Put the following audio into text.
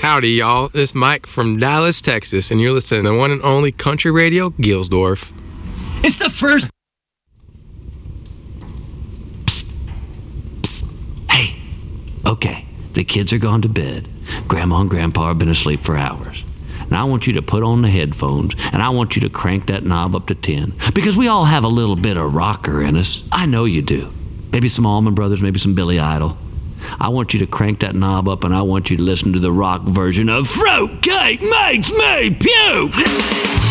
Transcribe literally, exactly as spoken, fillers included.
Howdy, y'all. This is Mike from Dallas, Texas, and you're listening to the one and only country radio, Gilsdorf. It's the first... Psst. Psst. Hey. Okay, the kids are gone to bed. Grandma and Grandpa have been asleep for hours. Now I want you to put on the headphones, and I want you to crank that knob up to ten. Because we all have a little bit of rocker in us. I know you do. Maybe some Allman Brothers, maybe some Billy Idol. I want you to crank that knob up, and I want you to listen to the rock version of Fruit Cake Makes Me Puke!